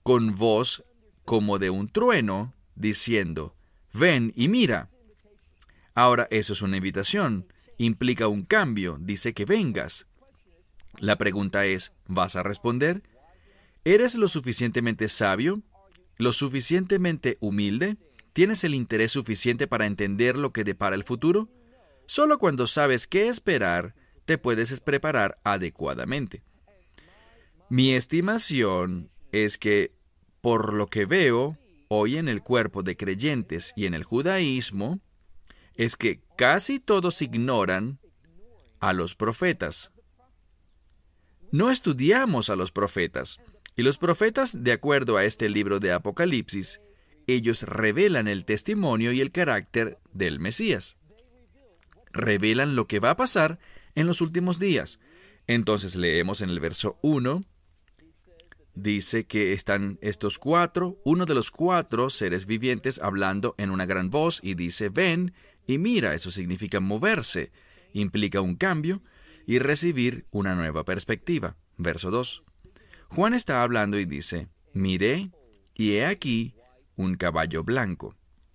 con voz como de un trueno, diciendo, ven y mira. Ahora, eso es una invitación, implica un cambio, dice que vengas. La pregunta es, ¿vas a responder? ¿Eres lo suficientemente sabio? ¿Lo suficientemente humilde? ¿Tienes el interés suficiente para entender lo que depara el futuro? Solo cuando sabes qué esperar, te puedes preparar adecuadamente. Mi estimación es que, por lo que veo hoy en el cuerpo de creyentes y en el judaísmo, es que casi todos ignoran a los profetas. No estudiamos a los profetas. Y los profetas, de acuerdo a este libro de Apocalipsis, ellos revelan el testimonio y el carácter del Mesías. Revelan lo que va a pasar en los últimos días. Entonces leemos en el verso 1, dice que están estos cuatro, uno de los cuatro seres vivientes hablando en una gran voz y dice, ven y mira. Eso significa moverse, implica un cambio y recibir una nueva perspectiva. Verso 2. Juan está hablando y dice, miré y he aquí un caballo blanco.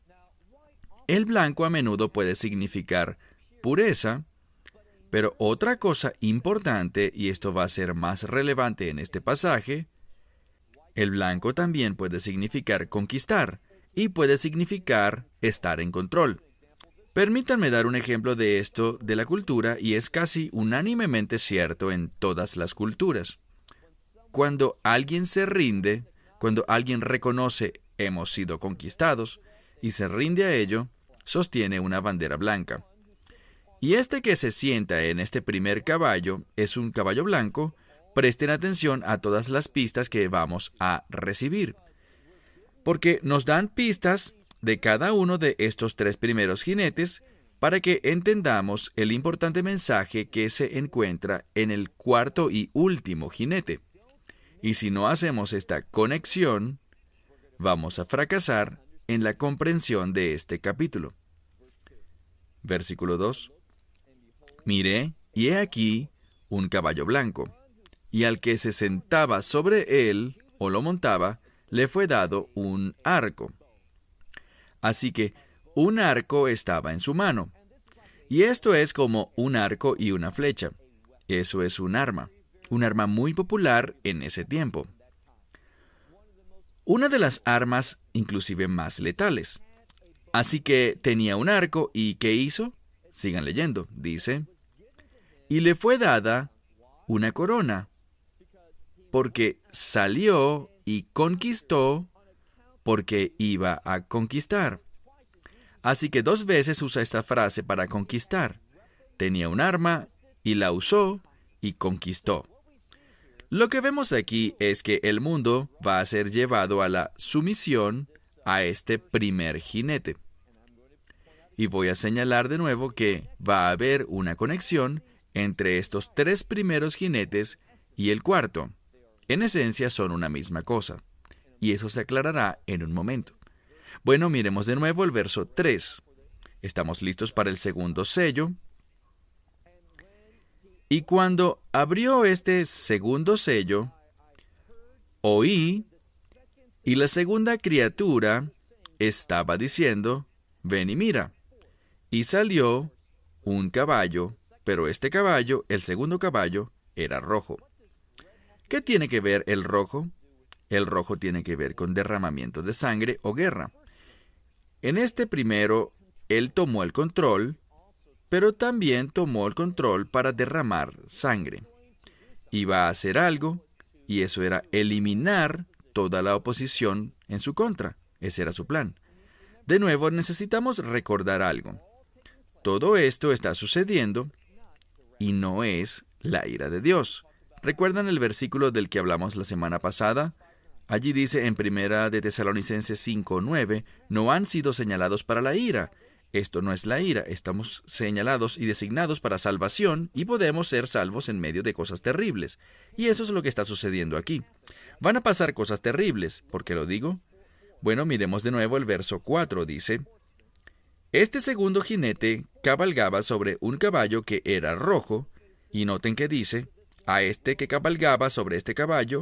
El blanco a menudo puede significar pureza, pero otra cosa importante, y esto va a ser más relevante en este pasaje, el blanco también puede significar conquistar y puede significar estar en control. Permítanme dar un ejemplo de esto de la cultura y es casi unánimemente cierto en todas las culturas. Cuando alguien se rinde, cuando alguien reconoce hemos sido conquistados y se rinde a ello, sostiene una bandera blanca. Y este que se sienta en este primer caballo es un caballo blanco. Presten atención a todas las pistas que vamos a recibir, porque nos dan pistas de cada uno de estos tres primeros jinetes para que entendamos el importante mensaje que se encuentra en el cuarto y último jinete. Y si no hacemos esta conexión, vamos a fracasar en la comprensión de este capítulo. Versículo 2. Miré, y he aquí un caballo blanco, y al que se sentaba sobre él, o lo montaba, le fue dado un arco. Así que un arco estaba en su mano. Y esto es como un arco y una flecha. Eso es un arma muy popular en ese tiempo. Una de las armas inclusive más letales. Así que tenía un arco y ¿qué hizo? Sigan leyendo. Dice, y le fue dada una corona, porque salió y conquistó, porque iba a conquistar. Así que 2 veces usa esta frase para conquistar. Tenía un arma y la usó y conquistó. Lo que vemos aquí es que el mundo va a ser llevado a la sumisión a este primer jinete. Y voy a señalar de nuevo que va a haber una conexión entre estos 3 primeros jinetes y el cuarto. En esencia son una misma cosa. Y eso se aclarará en un momento. Bueno, miremos de nuevo el verso 3. Estamos listos para el segundo sello. Y cuando abrió este segundo sello, oí, y la segunda criatura estaba diciendo, ven y mira. Y salió un caballo, pero este caballo, el segundo caballo, era rojo. ¿Qué tiene que ver el rojo? El rojo tiene que ver con derramamiento de sangre o guerra. En este primero, él tomó el control, pero también tomó el control para derramar sangre. Iba a hacer algo, y eso era eliminar toda la oposición en su contra. Ese era su plan. De nuevo, necesitamos recordar algo. Todo esto está sucediendo y no es la ira de Dios. ¿Recuerdan el versículo del que hablamos la semana pasada? Allí dice en 1 de Tesalonicenses 5:9, no han sido señalados para la ira. Esto no es la ira, estamos señalados y designados para salvación y podemos ser salvos en medio de cosas terribles. Y eso es lo que está sucediendo aquí. Van a pasar cosas terribles. ¿Por qué lo digo? Bueno, miremos de nuevo el verso 4, dice, este segundo jinete cabalgaba sobre un caballo que era rojo, y noten que dice, a este que cabalgaba sobre este caballo,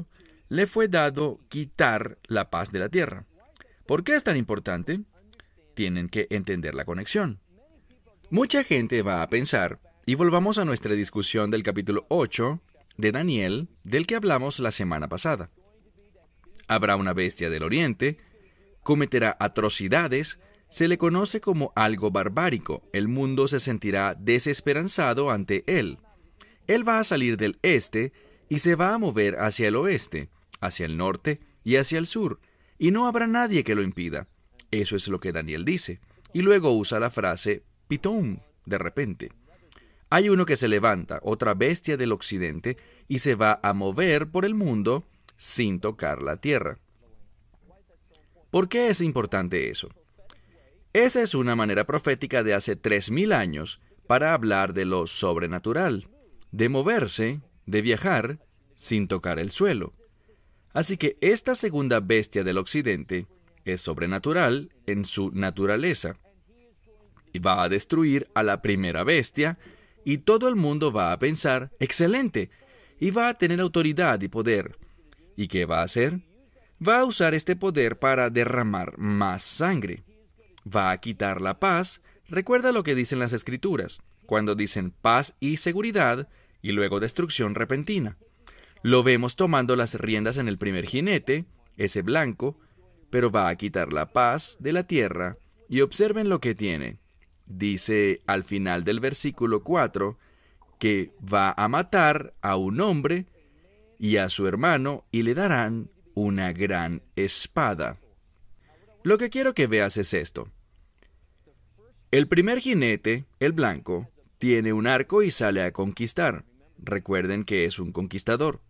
le fue dado quitar la paz de la tierra. ¿Por qué es tan importante? Tienen que entender la conexión. Mucha gente va a pensar, y volvamos a nuestra discusión del capítulo 8 de Daniel, del que hablamos la semana pasada. Habrá una bestia del oriente, cometerá atrocidades, se le conoce como algo barbárico, el mundo se sentirá desesperanzado ante él. Él va a salir del este y se va a mover hacia el oeste, hacia el norte y hacia el sur, y no habrá nadie que lo impida. Eso es lo que Daniel dice, y luego usa la frase pitón, de repente. Hay uno que se levanta, otra bestia del occidente, y se va a mover por el mundo sin tocar la tierra. ¿Por qué es importante eso? Esa es una manera profética de hace 3000 años para hablar de lo sobrenatural, de moverse, de viajar, sin tocar el suelo. Así que esta segunda bestia del occidente es sobrenatural en su naturaleza. Y va a destruir a la primera bestia, y todo el mundo va a pensar, ¡excelente! Y va a tener autoridad y poder. ¿Y qué va a hacer? Va a usar este poder para derramar más sangre. Va a quitar la paz. Recuerda lo que dicen las Escrituras, cuando dicen paz y seguridad, y luego destrucción repentina. Lo vemos tomando las riendas en el primer jinete, ese blanco, pero va a quitar la paz de la tierra, y observen lo que tiene. Dice al final del versículo 4 que va a matar a un hombre y a su hermano y le darán una gran espada. Lo que quiero que veas es esto. El primer jinete, el blanco, tiene un arco y sale a conquistar. Recuerden que es un conquistador.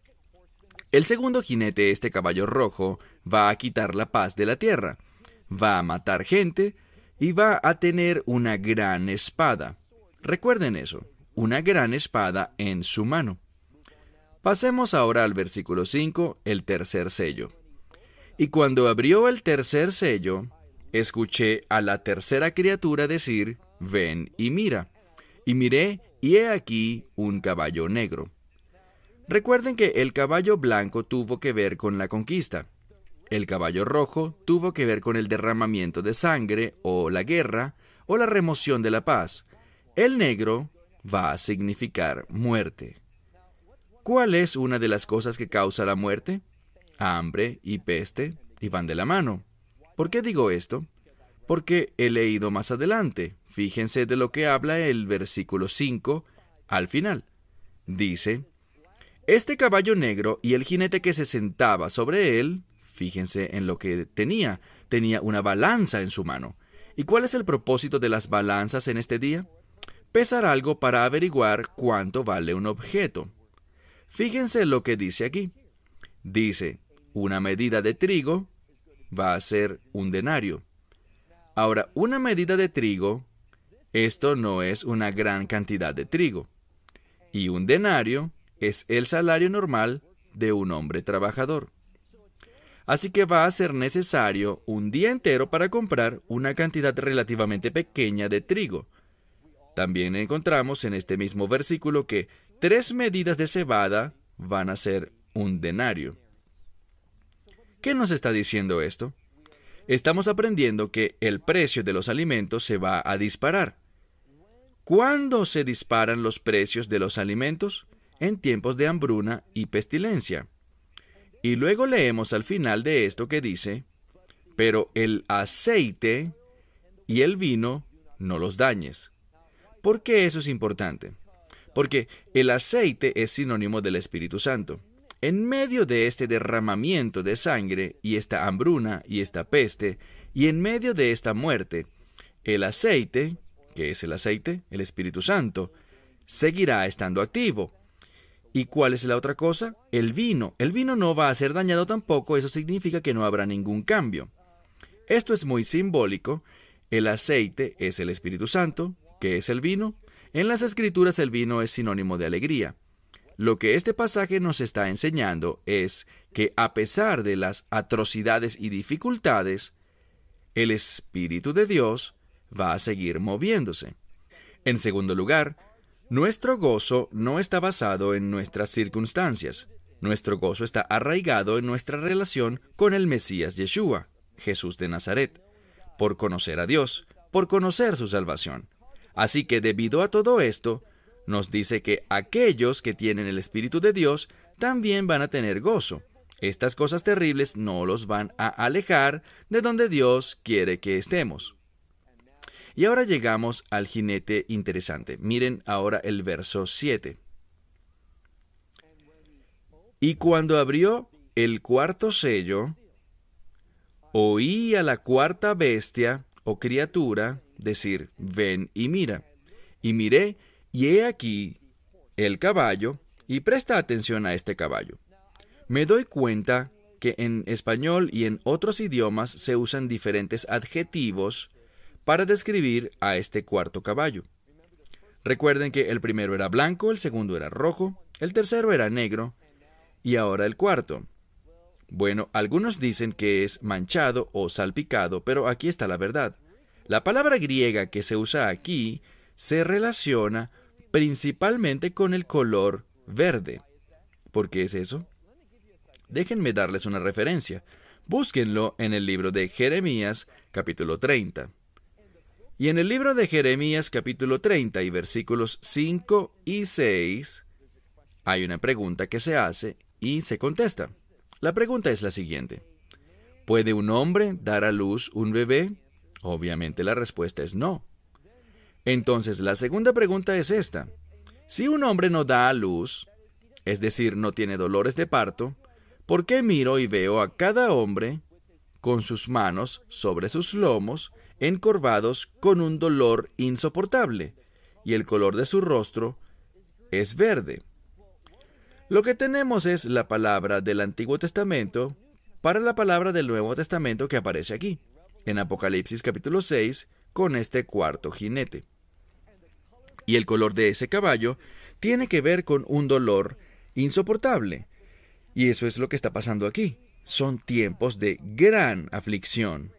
El segundo jinete, este caballo rojo, va a quitar la paz de la tierra. Va a matar gente y va a tener una gran espada. Recuerden eso, una gran espada en su mano. Pasemos ahora al versículo 5, el tercer sello. Y cuando abrió el tercer sello, escuché a la tercera criatura decir, ven y mira. Y miré, y he aquí un caballo negro. Recuerden que el caballo blanco tuvo que ver con la conquista. El caballo rojo tuvo que ver con el derramamiento de sangre, o la guerra, o la remoción de la paz. El negro va a significar muerte. ¿Cuál es una de las cosas que causa la muerte? Hambre y peste, y van de la mano. ¿Por qué digo esto? Porque he leído más adelante. Fíjense de lo que habla el versículo 5 al final. Dice, este caballo negro y el jinete que se sentaba sobre él, fíjense en lo que tenía una balanza en su mano. ¿Y cuál es el propósito de las balanzas en este día? Pesar algo para averiguar cuánto vale un objeto. Fíjense lo que dice aquí. Dice, una medida de trigo va a ser un denario. Ahora, una medida de trigo, esto no es una gran cantidad de trigo. Y un denario es el salario normal de un hombre trabajador. Así que va a ser necesario un día entero para comprar una cantidad relativamente pequeña de trigo. También encontramos en este mismo versículo que 3 medidas de cebada van a ser un denario. ¿Qué nos está diciendo esto? Estamos aprendiendo que el precio de los alimentos se va a disparar. ¿Cuándo se disparan los precios de los alimentos? En tiempos de hambruna y pestilencia. Y luego leemos al final de esto que dice, pero el aceite y el vino no los dañes. ¿Por qué eso es importante? Porque el aceite es sinónimo del Espíritu Santo. En medio de este derramamiento de sangre y esta hambruna y esta peste, y en medio de esta muerte, el aceite, ¿qué es el aceite? El Espíritu Santo, seguirá estando activo. ¿Y cuál es la otra cosa? El vino. El vino no va a ser dañado tampoco, eso significa que no habrá ningún cambio. Esto es muy simbólico. El aceite es el Espíritu Santo. ¿Qué es el vino? En las Escrituras el vino es sinónimo de alegría. Lo que este pasaje nos está enseñando es que a pesar de las atrocidades y dificultades, el Espíritu de Dios va a seguir moviéndose. En segundo lugar, nuestro gozo no está basado en nuestras circunstancias. Nuestro gozo está arraigado en nuestra relación con el Mesías Yeshua, Jesús de Nazaret, por conocer a Dios, por conocer su salvación. Así que debido a todo esto, nos dice que aquellos que tienen el Espíritu de Dios también van a tener gozo. Estas cosas terribles no los van a alejar de donde Dios quiere que estemos. Y ahora llegamos al jinete interesante. Miren ahora el verso 7. Y cuando abrió el cuarto sello, oí a la cuarta bestia o criatura decir, ven y mira. Y miré, y he aquí el caballo, y presta atención a este caballo. Me doy cuenta que en español y en otros idiomas se usan diferentes adjetivos para describir a este cuarto caballo. Recuerden que el primero era blanco, el segundo era rojo, el tercero era negro, y ahora el cuarto. Bueno, algunos dicen que es manchado o salpicado, pero aquí está la verdad. La palabra griega que se usa aquí se relaciona principalmente con el color verde. ¿Por qué es eso? Déjenme darles una referencia. Búsquenlo en el libro de Jeremías, capítulo 30. Y en el libro de Jeremías, capítulo 30 y versículos 5 y 6, hay una pregunta que se hace y se contesta. La pregunta es la siguiente. ¿Puede un hombre dar a luz un bebé? Obviamente la respuesta es no. Entonces la segunda pregunta es esta. Si un hombre no da a luz, es decir, no tiene dolores de parto, ¿por qué miro y veo a cada hombre con sus manos sobre sus lomos, encorvados con un dolor insoportable, y el color de su rostro es verde? Lo que tenemos es la palabra del Antiguo Testamento para la palabra del Nuevo Testamento que aparece aquí, en Apocalipsis capítulo 6, con este cuarto jinete. Y el color de ese caballo tiene que ver con un dolor insoportable. Y eso es lo que está pasando aquí. Son tiempos de gran aflicción.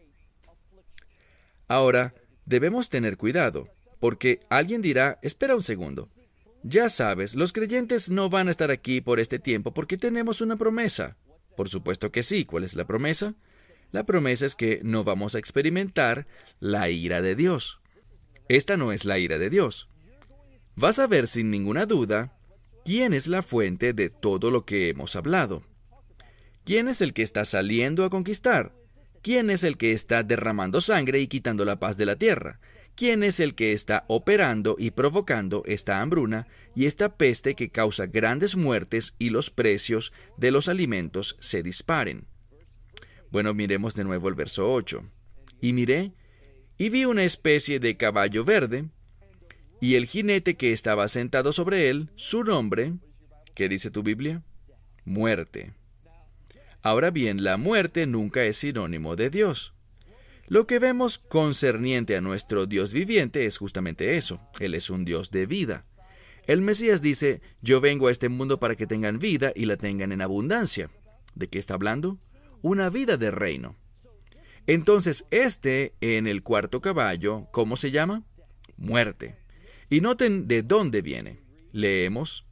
Ahora, debemos tener cuidado, porque alguien dirá, espera un segundo. Ya sabes, los creyentes no van a estar aquí por este tiempo porque tenemos una promesa. Por supuesto que sí. ¿Cuál es la promesa? La promesa es que no vamos a experimentar la ira de Dios. Esta no es la ira de Dios. Vas a ver sin ninguna duda quién es la fuente de todo lo que hemos hablado. ¿Quién es el que está saliendo a conquistar? ¿Quién es el que está derramando sangre y quitando la paz de la tierra? ¿Quién es el que está operando y provocando esta hambruna y esta peste que causa grandes muertes y los precios de los alimentos se disparen? Bueno, miremos de nuevo el verso 8. Y miré, y vi una especie de caballo verde, y el jinete que estaba sentado sobre él, su nombre, ¿qué dice tu Biblia? Muerte. Ahora bien, la muerte nunca es sinónimo de Dios. Lo que vemos concerniente a nuestro Dios viviente es justamente eso. Él es un Dios de vida. El Mesías dice, yo vengo a este mundo para que tengan vida y la tengan en abundancia. ¿De qué está hablando? Una vida de reino. Entonces, en el cuarto caballo, ¿cómo se llama? Muerte. Y noten de dónde viene. Leemos.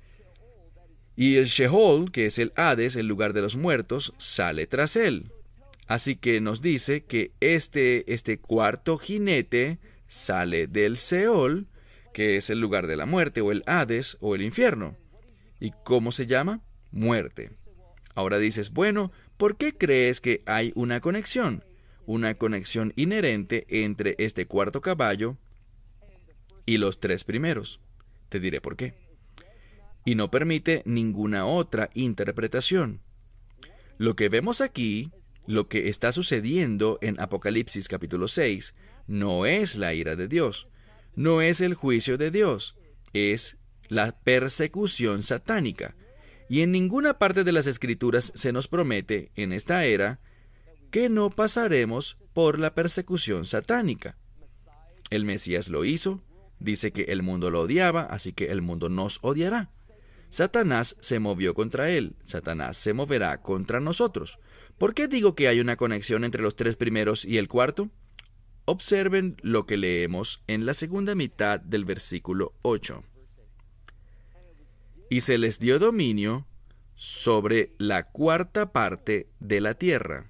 Y el Sheol, que es el Hades, el lugar de los muertos, sale tras él. Así que nos dice que este cuarto jinete sale del Seol, que es el lugar de la muerte, o el Hades, o el infierno. ¿Y cómo se llama? Muerte. Ahora dices, bueno, ¿por qué crees que hay una conexión? Una conexión inherente entre este cuarto caballo y los tres primeros. Te diré por qué. Y no permite ninguna otra interpretación. Lo que vemos aquí, lo que está sucediendo en Apocalipsis capítulo 6, no es la ira de Dios, no es el juicio de Dios, es la persecución satánica. Y en ninguna parte de las Escrituras se nos promete en esta era que no pasaremos por la persecución satánica. El Mesías lo hizo, dice que el mundo lo odiaba, así que el mundo nos odiará. Satanás se movió contra él, Satanás se moverá contra nosotros. ¿Por qué digo que hay una conexión entre los tres primeros y el cuarto? Observen lo que leemos en la segunda mitad del versículo 8. Y se les dio dominio sobre la cuarta parte de la tierra.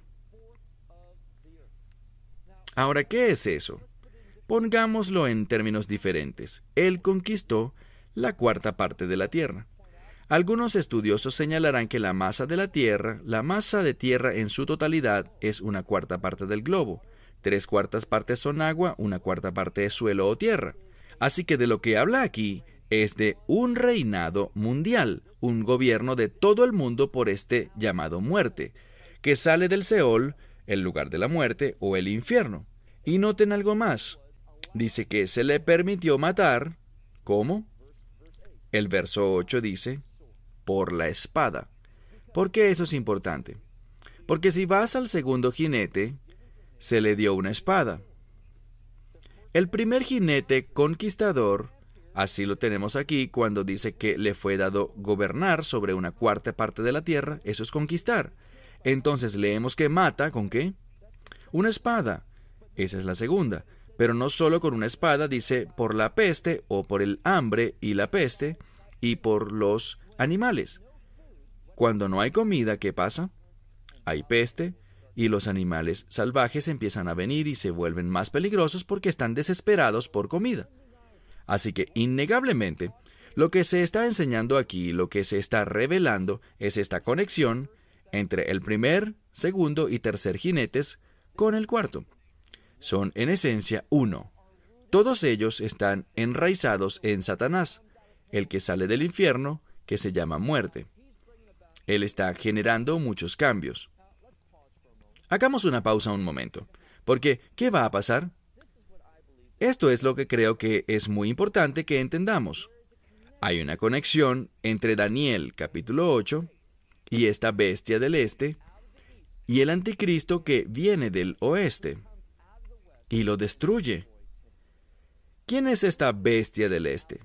Ahora, ¿qué es eso? Pongámoslo en términos diferentes. Él conquistó la cuarta parte de la tierra. Algunos estudiosos señalarán que la masa de tierra en su totalidad es una cuarta parte del globo. 3/4 partes son agua, 1/4 parte es suelo o tierra. Así que de lo que habla aquí es de un reinado mundial, un gobierno de todo el mundo por este llamado muerte, que sale del Seol, el lugar de la muerte, o el infierno. Y noten algo más. Dice que se le permitió matar. ¿Cómo? El verso 8 dice, por la espada. ¿Por qué eso es importante? Porque si vas al segundo jinete, se le dio una espada. El primer jinete conquistador, así lo tenemos aquí cuando dice que le fue dado gobernar sobre una cuarta parte de la tierra, eso es conquistar. Entonces leemos que mata, ¿con qué? Una espada. Esa es la segunda. Pero no solo con una espada, dice por la peste o por el hambre y la peste y por los animales. Cuando no hay comida, ¿qué pasa? Hay peste y los animales salvajes empiezan a venir y se vuelven más peligrosos porque están desesperados por comida. Así que, innegablemente, lo que se está enseñando aquí, lo que se está revelando, es esta conexión entre el primer, segundo y tercer jinetes con el cuarto. Son en esencia uno. Todos ellos están enraizados en Satanás, el que sale del infierno, que se llama muerte. Él está generando muchos cambios. Hagamos una pausa un momento, porque ¿qué va a pasar? Esto es lo que creo que es muy importante que entendamos. Hay una conexión entre Daniel capítulo 8 y esta bestia del este y el anticristo que viene del oeste y lo destruye. ¿Quién es esta bestia del este?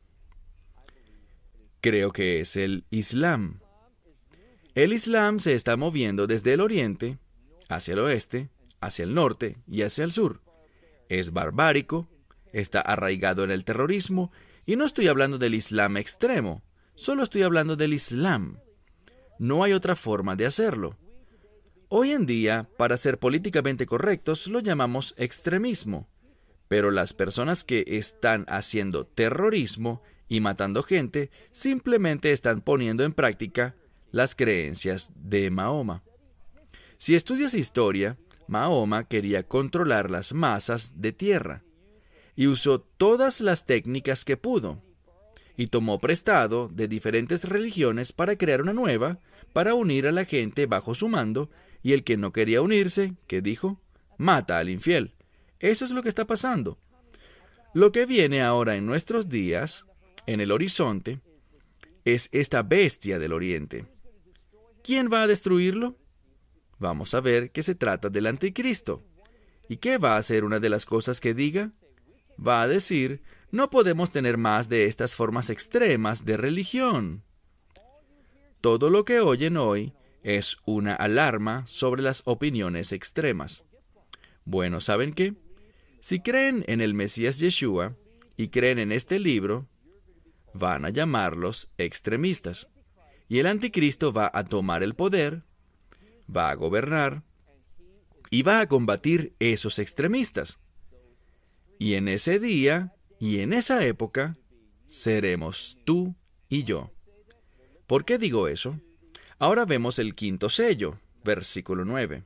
Creo que es el Islam. El Islam se está moviendo desde el oriente hacia el oeste, hacia el norte y hacia el sur. Es barbárico, está arraigado en el terrorismo, y no estoy hablando del Islam extremo, solo estoy hablando del Islam. No hay otra forma de hacerlo. Hoy en día, para ser políticamente correctos, lo llamamos extremismo, pero las personas que están haciendo terrorismo y matando gente simplemente están poniendo en práctica las creencias de Mahoma. Si estudias historia, Mahoma quería controlar las masas de tierra y usó todas las técnicas que pudo y tomó prestado de diferentes religiones para crear una nueva, para unir a la gente bajo su mando, y el que no quería unirse, ¿qué dijo? Mata al infiel. Eso es lo que está pasando. Lo que viene ahora en nuestros días, en el horizonte, es esta bestia del oriente. ¿Quién va a destruirlo? Vamos a ver que se trata del anticristo. ¿Y qué va a hacer una de las cosas que diga? Va a decir, no podemos tener más de estas formas extremas de religión. Todo lo que oyen hoy es una alarma sobre las opiniones extremas. Bueno, ¿saben qué? Si creen en el Mesías Yeshua y creen en este libro, van a llamarlos extremistas. Y el anticristo va a tomar el poder, va a gobernar y va a combatir esos extremistas. Y en ese día y en esa época seremos tú y yo. ¿Por qué digo eso? Ahora vemos el quinto sello, versículo 9.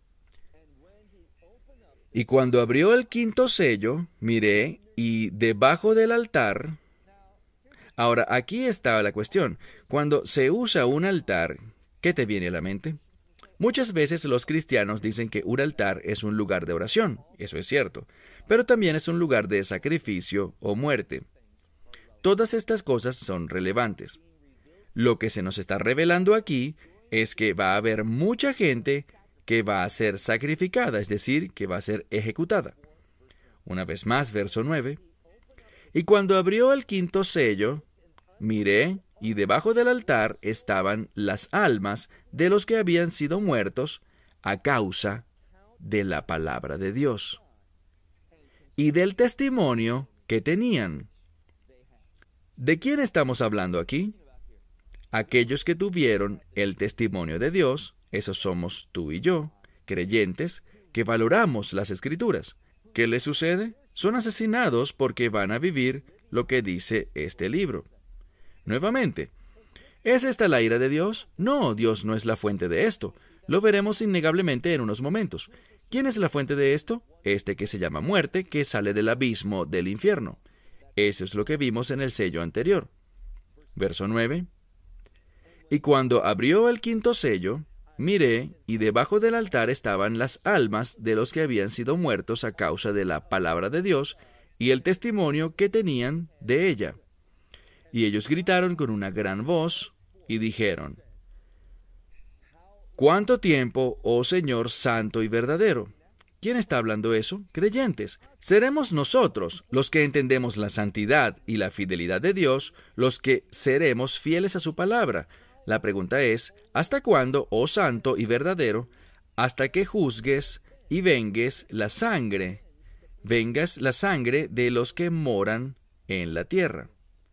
Y cuando abrió el quinto sello, miré, y debajo del altar... Ahora, aquí está la cuestión. Cuando se usa un altar, ¿qué te viene a la mente? Muchas veces los cristianos dicen que un altar es un lugar de oración, eso es cierto, pero también es un lugar de sacrificio o muerte. Todas estas cosas son relevantes. Lo que se nos está revelando aquí es que va a haber mucha gente que va a ser sacrificada, es decir, que va a ser ejecutada. Una vez más, verso 9. Y cuando abrió el quinto sello, miré, y debajo del altar estaban las almas de los que habían sido muertos a causa de la palabra de Dios y del testimonio que tenían. ¿De quién estamos hablando aquí? aquellos que tuvieron el testimonio de Dios, esos somos tú y yo, creyentes, que valoramos las Escrituras. ¿Qué les sucede? Son asesinados porque van a vivir lo que dice este libro. Nuevamente, ¿es esta la ira de Dios? No, Dios no es la fuente de esto. Lo veremos innegablemente en unos momentos. ¿Quién es la fuente de esto? Este que se llama muerte, que sale del abismo del infierno. Eso es lo que vimos en el sello anterior. Verso 9. Y cuando abrió el quinto sello, miré, y debajo del altar estaban las almas de los que habían sido muertos a causa de la palabra de Dios y el testimonio que tenían de ella. Y ellos gritaron con una gran voz y dijeron: ¿Cuánto tiempo, oh Señor santo y verdadero? ¿Quién está hablando eso? Creyentes. Seremos nosotros, los que entendemos la santidad y la fidelidad de Dios, los que seremos fieles a su palabra. La pregunta es, ¿hasta cuándo, oh santo y verdadero, hasta que juzgues y vengues la sangre de los que moran en la tierra?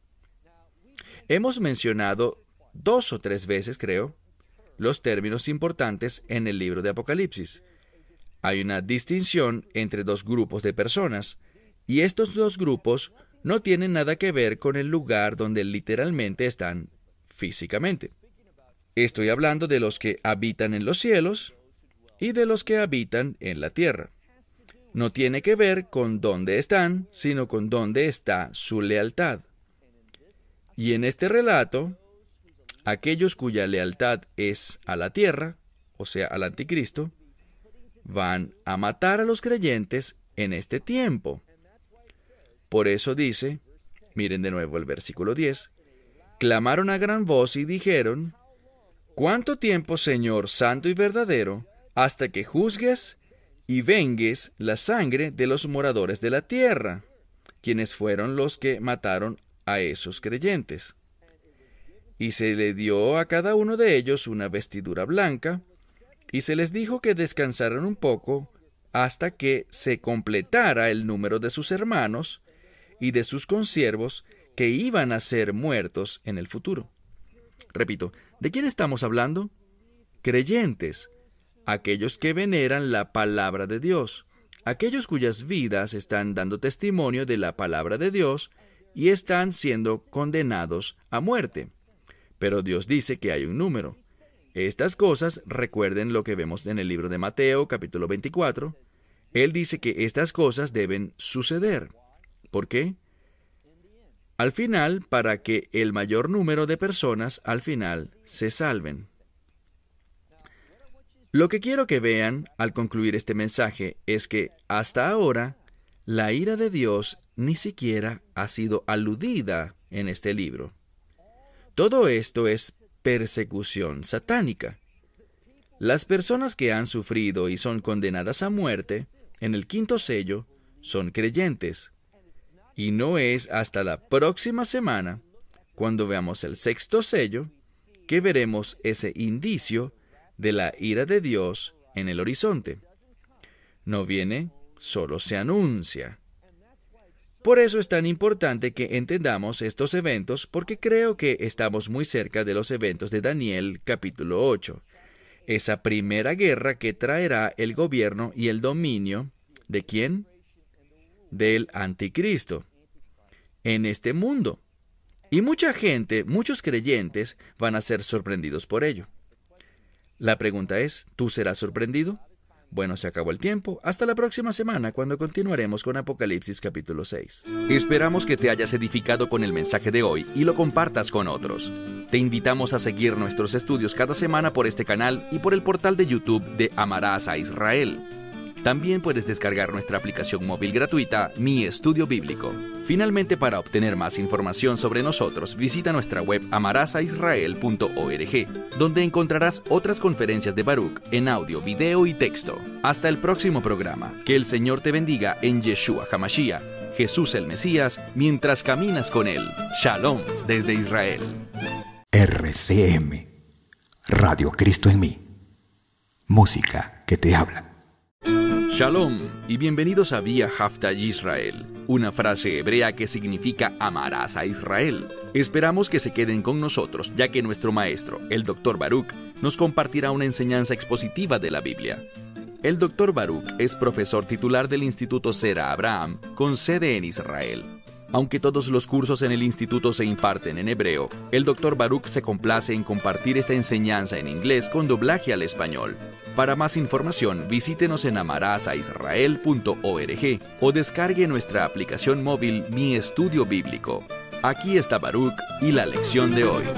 Hemos mencionado 2 o 3 veces, creo, los términos importantes en el libro de Apocalipsis. Hay una distinción entre 2 grupos de personas, y estos 2 grupos no tienen nada que ver con el lugar donde literalmente están físicamente. Estoy hablando de los que habitan en los cielos y de los que habitan en la tierra. No tiene que ver con dónde están, sino con dónde está su lealtad. Y en este relato, aquellos cuya lealtad es a la tierra, o sea, al anticristo, van a matar a los creyentes en este tiempo. Por eso dice, miren de nuevo el versículo 10, clamaron a gran voz y dijeron: ¿Cuánto tiempo, Señor santo y verdadero, hasta que juzgues y vengues la sangre de los moradores de la tierra, quienes fueron los que mataron a esos creyentes? Y se le dio a cada uno de ellos una vestidura blanca, y se les dijo que descansaran un poco hasta que se completara el número de sus hermanos y de sus consiervos que iban a ser muertos en el futuro. Repito, ¿de quién estamos hablando? Creyentes, aquellos que veneran la palabra de Dios, aquellos cuyas vidas están dando testimonio de la palabra de Dios y están siendo condenados a muerte. Pero Dios dice que hay un número. Estas cosas, recuerden lo que vemos en el libro de Mateo, capítulo 24. Él dice que estas cosas deben suceder. ¿Por qué? Al final, para que el mayor número de personas al final se salven. Lo que quiero que vean al concluir este mensaje es que hasta ahora la ira de Dios ni siquiera ha sido aludida en este libro. Todo esto es persecución satánica. Las personas que han sufrido y son condenadas a muerte en el quinto sello son creyentes. Y no es hasta la próxima semana, cuando veamos el sexto sello, que veremos ese indicio de la ira de Dios en el horizonte. No viene, solo se anuncia. Por eso es tan importante que entendamos estos eventos, porque creo que estamos muy cerca de los eventos de Daniel capítulo 8. Esa primera guerra que traerá el gobierno y el dominio, ¿de quién? Del anticristo en este mundo. Y mucha gente, muchos creyentes, van a ser sorprendidos por ello. La pregunta es, ¿tú serás sorprendido? Bueno, se acabó el tiempo. Hasta la próxima semana, cuando continuaremos con Apocalipsis capítulo 6. Esperamos que te hayas edificado con el mensaje de hoy y lo compartas con otros. Te invitamos a seguir nuestros estudios cada semana por este canal y por el portal de YouTube de Amarás a Israel. También puedes descargar nuestra aplicación móvil gratuita, Mi Estudio Bíblico. Finalmente, para obtener más información sobre nosotros, visita nuestra web amarasaisrael.org, donde encontrarás otras conferencias de Baruch en audio, video y texto. Hasta el próximo programa. Que el Señor te bendiga en Yeshua HaMashiach, Jesús el Mesías, mientras caminas con Él. Shalom desde Israel. RCM, Radio Cristo en mí. Música que te habla. Shalom y bienvenidos a Vía Hafta Yisrael, una frase hebrea que significa amarás a Israel. Esperamos que se queden con nosotros, ya que nuestro maestro, el Dr. Baruch, nos compartirá una enseñanza expositiva de la Biblia. El Dr. Baruch es profesor titular del Instituto Zera Abraham, con sede en Israel. Aunque todos los cursos en el instituto se imparten en hebreo, el Dr. Baruch se complace en compartir esta enseñanza en inglés con doblaje al español. Para más información, visítenos en amarasaisrael.org o descargue nuestra aplicación móvil Mi Estudio Bíblico. Aquí está Baruch y la lección de hoy.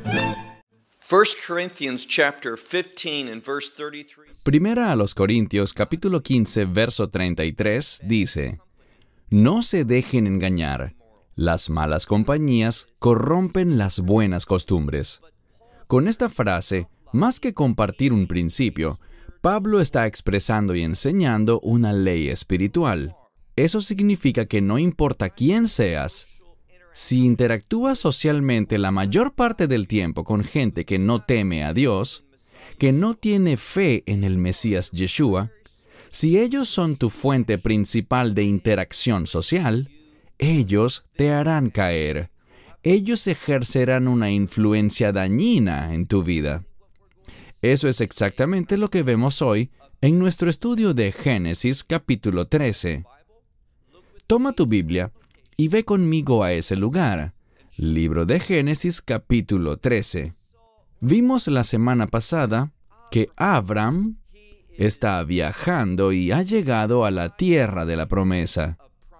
1 Corinthians chapter 15 and verse 33. Primera a los Corintios, capítulo 15, verso 33, dice: No se dejen engañar. Las malas compañías corrompen las buenas costumbres. Con esta frase, más que compartir un principio, Pablo está expresando y enseñando una ley espiritual. Eso significa que no importa quién seas, si interactúas socialmente la mayor parte del tiempo con gente que no teme a Dios, que no tiene fe en el Mesías Yeshua, si ellos son tu fuente principal de interacción social, ellos te harán caer. Ellos ejercerán una influencia dañina en tu vida. Eso es exactamente lo que vemos hoy en nuestro estudio de Génesis capítulo 13. Toma tu Biblia y ve conmigo a ese lugar. Libro de Génesis capítulo 13. Vimos la semana pasada que Abraham está viajando y ha llegado a la tierra de la promesa.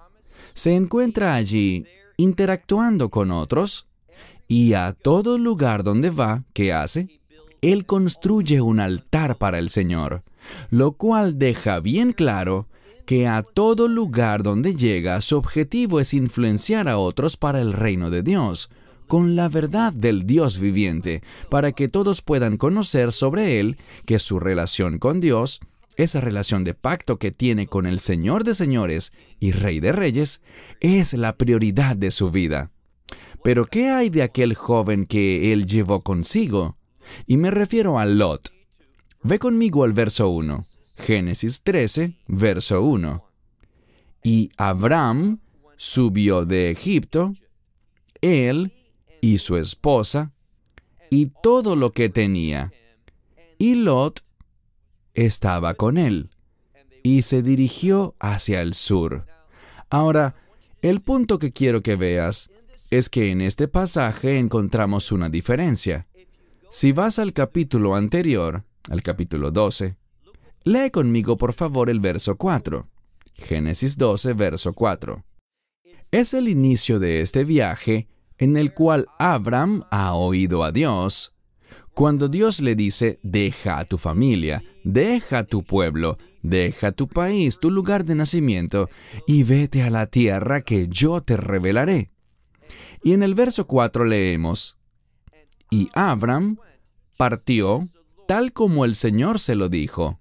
Se encuentra allí interactuando con otros y a todo lugar donde va, ¿qué hace? Él construye un altar para el Señor, lo cual deja bien claro que a todo lugar donde llega su objetivo es influenciar a otros para el reino de Dios, con la verdad del Dios viviente, para que todos puedan conocer sobre Él que su relación con Dios, esa relación de pacto que tiene con el Señor de señores y Rey de reyes, es la prioridad de su vida. Pero ¿qué hay de aquel joven que Él llevó consigo? Y me refiero a Lot. Ve conmigo al verso 1. Génesis 13, verso 1. Y Abraham subió de Egipto, él y su esposa, y todo lo que tenía. Y Lot estaba con él, y se dirigió hacia el sur. Ahora, el punto que quiero que veas es que en este pasaje encontramos una diferencia. Si vas al capítulo anterior, al capítulo 12, lee conmigo por favor el verso 4. Génesis 12, verso 4. Es el inicio de este viaje en el cual Abraham ha oído a Dios. Cuando Dios le dice, deja a tu familia, deja tu pueblo, deja tu país, tu lugar de nacimiento, y vete a la tierra que yo te revelaré. Y en el verso 4 leemos, y Abraham partió tal como el Señor se lo dijo,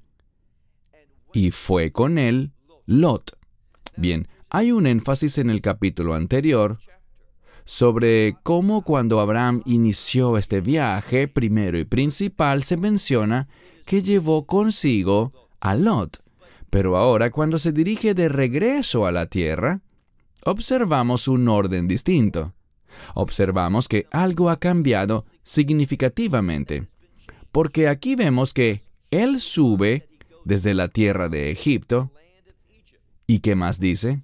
y fue con él Lot. Bien, hay un énfasis en el capítulo anterior sobre cómo cuando Abraham inició este viaje, primero y principal se menciona que llevó consigo a Lot. Pero ahora, cuando se dirige de regreso a la tierra, observamos un orden distinto. Observamos que algo ha cambiado significativamente, porque aquí vemos que él sube desde la tierra de Egipto. ¿Y qué más dice?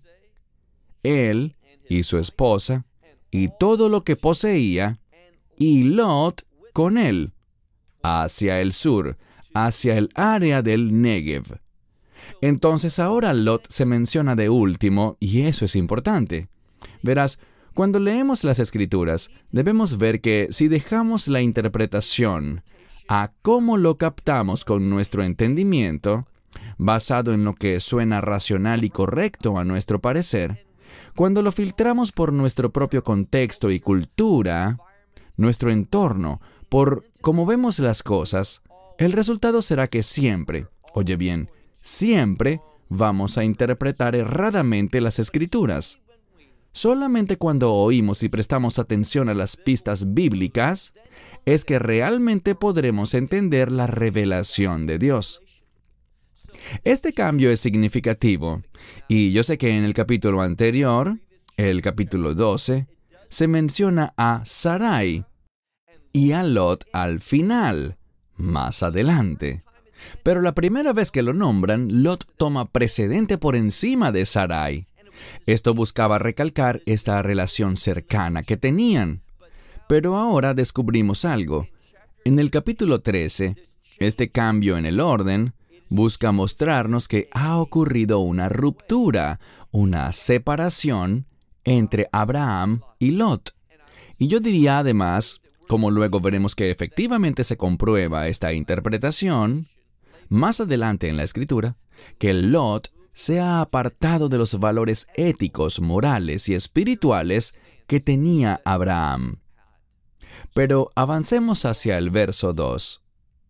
Él y su esposa y todo lo que poseía, y Lot con él, hacia el sur, hacia el área del Negev. Entonces ahora Lot se menciona de último, y eso es importante. Verás, cuando leemos las Escrituras, debemos ver que si dejamos la interpretación a cómo lo captamos con nuestro entendimiento, basado en lo que suena racional y correcto a nuestro parecer, cuando lo filtramos por nuestro propio contexto y cultura, nuestro entorno, por cómo vemos las cosas, el resultado será que siempre, oye bien, siempre vamos a interpretar erradamente las Escrituras. Solamente cuando oímos y prestamos atención a las pistas bíblicas, es que realmente podremos entender la revelación de Dios. Este cambio es significativo, y yo sé que en el capítulo anterior, el capítulo 12, se menciona a Sarai y a Lot al final, más adelante. Pero la primera vez que lo nombran, Lot toma precedente por encima de Sarai. Esto buscaba recalcar esta relación cercana que tenían. Pero ahora descubrimos algo. En el capítulo 13, este cambio en el orden busca mostrarnos que ha ocurrido una ruptura, una separación entre Abraham y Lot. Y yo diría además, como luego veremos que efectivamente se comprueba esta interpretación, más adelante en la Escritura, que Lot se ha apartado de los valores éticos, morales y espirituales que tenía Abraham. Pero avancemos hacia el verso 2.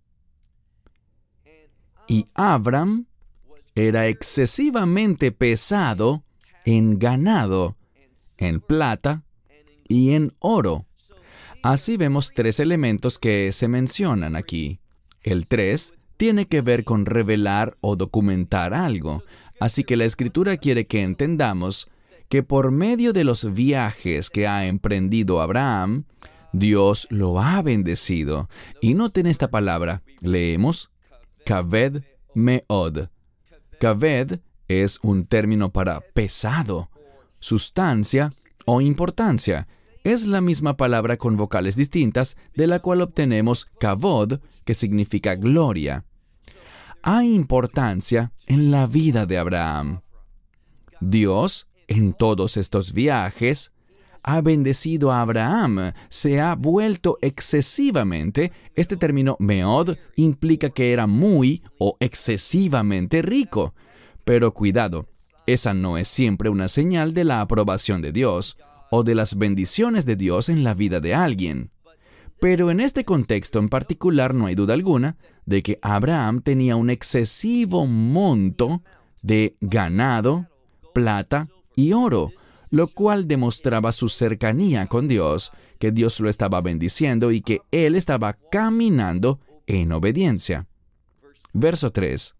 Y Abram era excesivamente pesado en ganado, en plata y en oro. Así vemos 3 elementos que se mencionan aquí. El 3 tiene que ver con revelar o documentar algo. Así que la Escritura quiere que entendamos que por medio de los viajes que ha emprendido Abraham, Dios lo ha bendecido. Y noten esta palabra. Leemos Kaved Meod. Kaved es un término para pesado, sustancia o importancia. Es la misma palabra con vocales distintas, de la cual obtenemos kavod, que significa gloria. Hay importancia en la vida de Abraham. Dios, en todos estos viajes, ha bendecido a Abraham, se ha vuelto excesivamente. Este término meod implica que era muy o excesivamente rico. Pero cuidado, esa no es siempre una señal de la aprobación de Dios o de las bendiciones de Dios en la vida de alguien. Pero en este contexto en particular no hay duda alguna de que Abraham tenía un excesivo monto de ganado, plata y oro, lo cual demostraba su cercanía con Dios, que Dios lo estaba bendiciendo y que él estaba caminando en obediencia. Verso 3.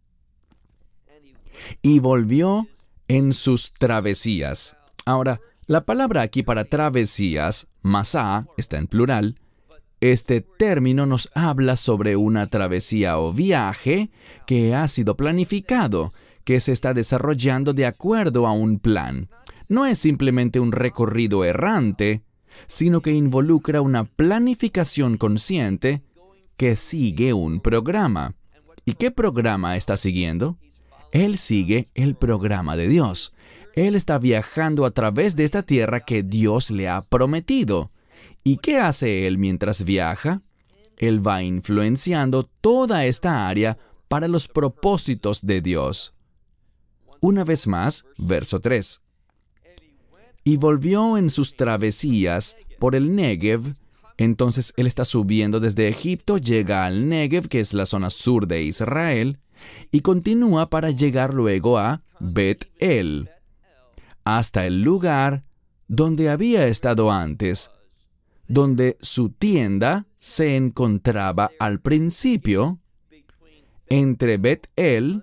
Y volvió en sus travesías. Ahora, la palabra aquí para travesías, masá, está en plural. Este término nos habla sobre una travesía o viaje que ha sido planificado, que se está desarrollando de acuerdo a un plan. No es simplemente un recorrido errante, sino que involucra una planificación consciente que sigue un programa. ¿Y qué programa está siguiendo? Él sigue el programa de Dios. Él está viajando a través de esta tierra que Dios le ha prometido. ¿Y qué hace él mientras viaja? Él va influenciando toda esta área para los propósitos de Dios. Una vez más, verso 3. Y volvió en sus travesías por el Negev. Entonces él está subiendo desde Egipto, llega al Negev, que es la zona sur de Israel, y continúa para llegar luego a Bet-El, hasta el lugar donde había estado antes, donde su tienda se encontraba al principio, entre Bet-El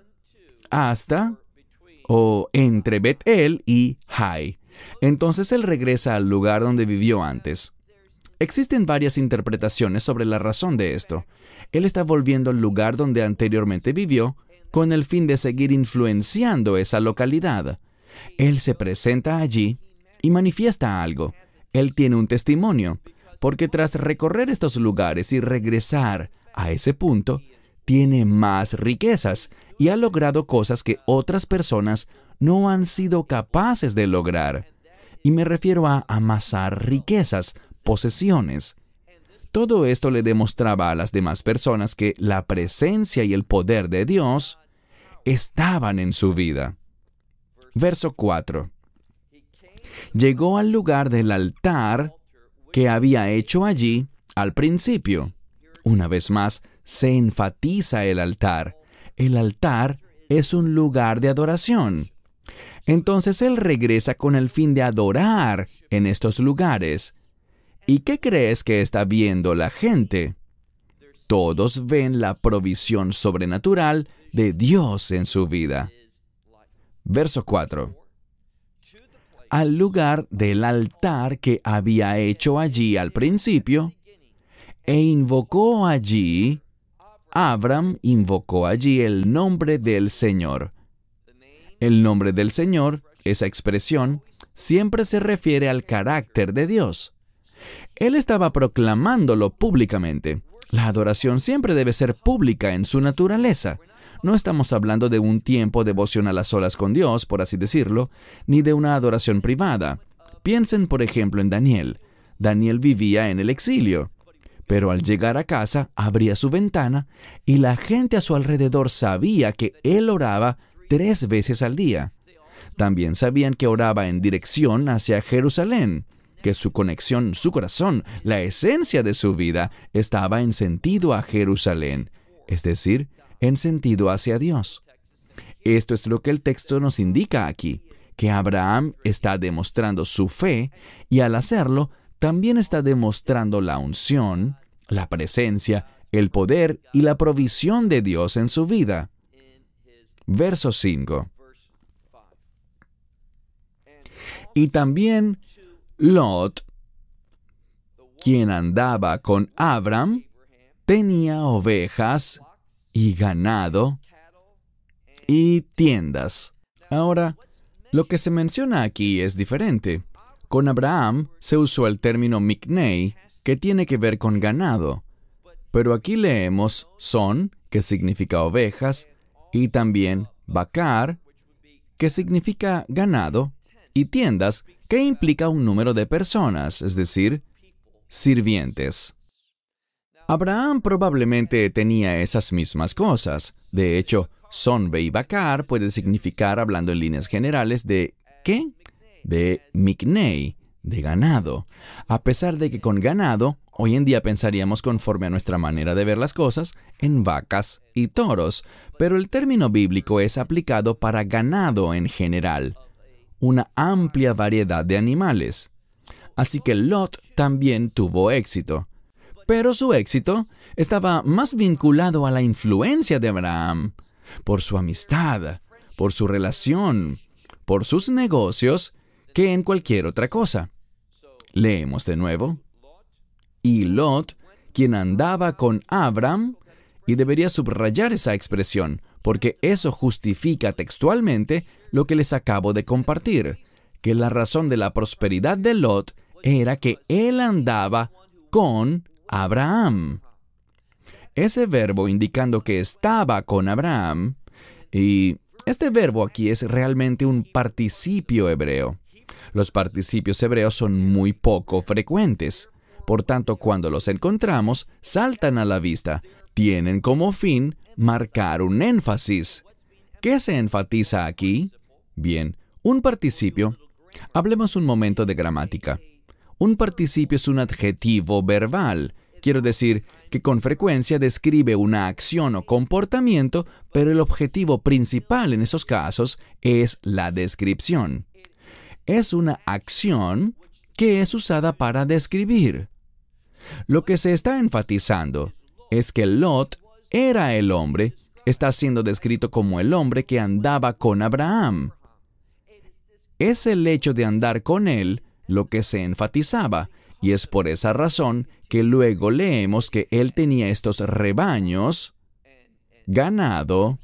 entre Bet-El y Hai. Entonces él regresa al lugar donde vivió antes. Existen varias interpretaciones sobre la razón de esto. Él está volviendo al lugar donde anteriormente vivió con el fin de seguir influenciando esa localidad. Él se presenta allí y manifiesta algo. Él tiene un testimonio, porque tras recorrer estos lugares y regresar a ese punto, tiene más riquezas y ha logrado cosas que otras personas no han sido capaces de lograr. Y me refiero a amasar riquezas, posesiones. Todo esto le demostraba a las demás personas que la presencia y el poder de Dios estaban en su vida. Verso 4. Llegó al lugar del altar que había hecho allí al principio. Una vez más, se enfatiza el altar. El altar es un lugar de adoración. Entonces él regresa con el fin de adorar en estos lugares. ¿Y qué crees que está viendo la gente? Todos ven la provisión sobrenatural de Dios en su vida. Verso 4. Al lugar del altar que había hecho allí al principio, Abram invocó allí el nombre del Señor. El nombre del Señor, esa expresión, siempre se refiere al carácter de Dios. Él estaba proclamándolo públicamente. La adoración siempre debe ser pública en su naturaleza. No estamos hablando de un tiempo devocional a solas con Dios, por así decirlo, ni de una adoración privada. Piensen, por ejemplo, en Daniel. Daniel vivía en el exilio, pero al llegar a casa abría su ventana y la gente a su alrededor sabía que él oraba 3 veces al día. También sabían que oraba en dirección hacia Jerusalén, que su conexión, su corazón, la esencia de su vida estaba en sentido a Jerusalén, es decir, en sentido hacia Dios. Esto es lo que el texto nos indica aquí, que Abraham está demostrando su fe y al hacerlo también está demostrando la unción, la presencia, el poder y la provisión de Dios en su vida. Verso 5. Y también Lot, quien andaba con Abram, tenía ovejas y ganado y tiendas. Ahora, lo que se menciona aquí es diferente. Con Abraham se usó el término miknei, que tiene que ver con ganado. Pero aquí leemos son, que significa ovejas, y también bakar, que significa ganado, y tiendas, que implica un número de personas, es decir, sirvientes. Abraham probablemente tenía esas mismas cosas. De hecho, sonbe y bakar puede significar, hablando en líneas generales, de ¿qué? De miknei, de ganado. A pesar de que con ganado, hoy en día pensaríamos conforme a nuestra manera de ver las cosas, en vacas y toros, pero el término bíblico es aplicado para ganado en general, una amplia variedad de animales. Así que Lot también tuvo éxito. Pero su éxito estaba más vinculado a la influencia de Abraham, por su amistad, por su relación, por sus negocios, que en cualquier otra cosa. Leemos de nuevo. Y Lot, quien andaba con Abram, y debería subrayar esa expresión, porque eso justifica textualmente lo que les acabo de compartir, que la razón de la prosperidad de Lot era que él andaba con Abraham. Ese verbo indicando que estaba con Abraham, y este verbo aquí es realmente un participio hebreo. Los participios hebreos son muy poco frecuentes. Por tanto, cuando los encontramos, saltan a la vista. Tienen como fin marcar un énfasis. ¿Qué se enfatiza aquí? Bien, un participio. Hablemos un momento de gramática. Un participio es un adjetivo verbal. Quiero decir que con frecuencia describe una acción o comportamiento, pero el objetivo principal en esos casos es la descripción. Es una acción que es usada para describir. Lo que se está enfatizando es que Lot era el hombre, está siendo descrito como el hombre que andaba con Abraham. Es el hecho de andar con él lo que se enfatizaba, y es por esa razón que luego leemos que él tenía estos rebaños, ganado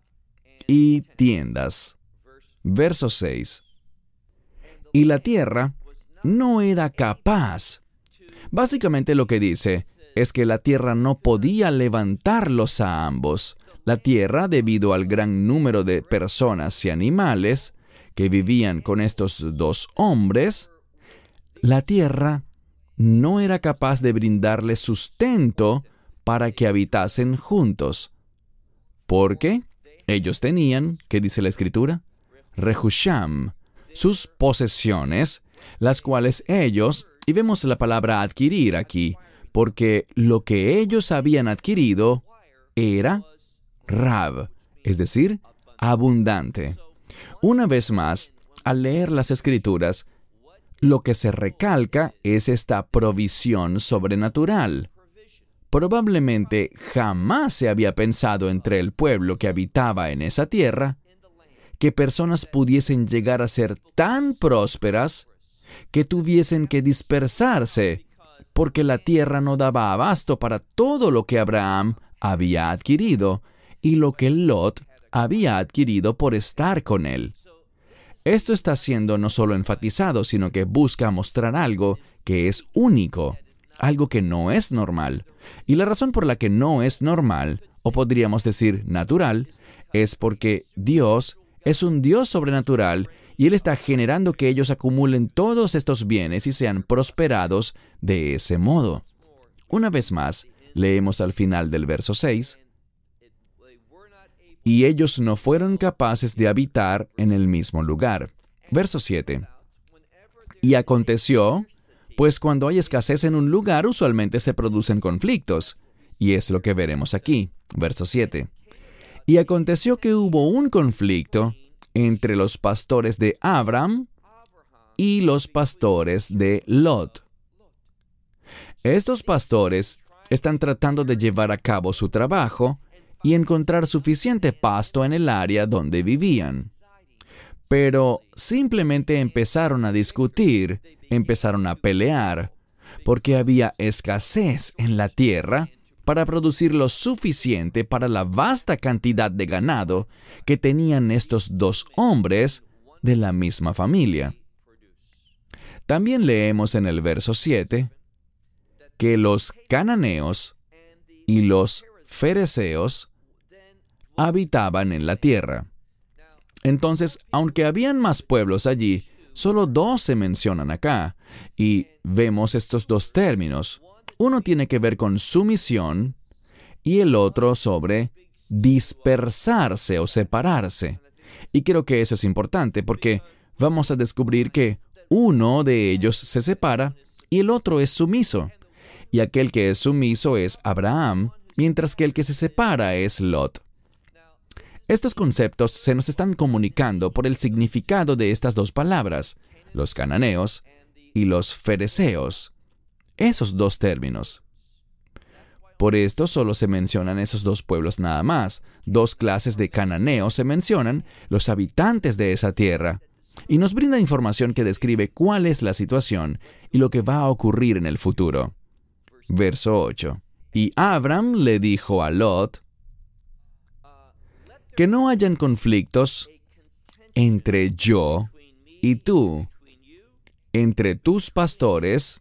y tiendas. Verso 6. Y la tierra no era capaz. Básicamente lo que dice es que la tierra no podía levantarlos a ambos. La tierra, debido al gran número de personas y animales que vivían con estos dos hombres, la tierra no era capaz de brindarles sustento para que habitasen juntos. Porque ellos tenían, ¿qué dice la Escritura? Rehusham, sus posesiones, las cuales ellos, y vemos la palabra adquirir aquí, porque lo que ellos habían adquirido era rab, es decir, abundante. Una vez más, al leer las Escrituras, lo que se recalca es esta provisión sobrenatural. Probablemente jamás se había pensado entre el pueblo que habitaba en esa tierra que personas pudiesen llegar a ser tan prósperas que tuviesen que dispersarse porque la tierra no daba abasto para todo lo que Abraham había adquirido y lo que Lot había adquirido por estar con él. Esto está siendo no solo enfatizado, sino que busca mostrar algo que es único, algo que no es normal. Y la razón por la que no es normal, o podríamos decir natural, es porque Dios es un Dios sobrenatural y Él está generando que ellos acumulen todos estos bienes y sean prosperados de ese modo. Una vez más, leemos al final del verso 6. Y ellos no fueron capaces de habitar en el mismo lugar. Verso 7. Y aconteció, pues cuando hay escasez en un lugar, usualmente se producen conflictos. Y es lo que veremos aquí. Verso 7. Y aconteció que hubo un conflicto entre los pastores de Abram y los pastores de Lot. Estos pastores están tratando de llevar a cabo su trabajo y encontrar suficiente pasto en el área donde vivían. Pero simplemente empezaron a discutir, empezaron a pelear, porque había escasez en la tierra para producir lo suficiente para la vasta cantidad de ganado que tenían estos dos hombres de la misma familia. También leemos en el verso 7 que los cananeos y los fereceos habitaban en la tierra. Entonces, aunque habían más pueblos allí, solo 2 se mencionan acá, y vemos estos 2 términos. Uno tiene que ver con sumisión y el otro sobre dispersarse o separarse. Y creo que eso es importante porque vamos a descubrir que uno de ellos se separa y el otro es sumiso. Y aquel que es sumiso es Abraham, mientras que el que se separa es Lot. Estos conceptos se nos están comunicando por el significado de estas 2 palabras, los cananeos y los fereceos. Esos 2 términos. Por esto solo se mencionan esos 2 pueblos nada más. 2 clases de cananeos se mencionan, los habitantes de esa tierra, y nos brinda información que describe cuál es la situación y lo que va a ocurrir en el futuro. Verso 8. Y Abram le dijo a Lot, que no hayan conflictos entre yo y tú, entre tus pastores,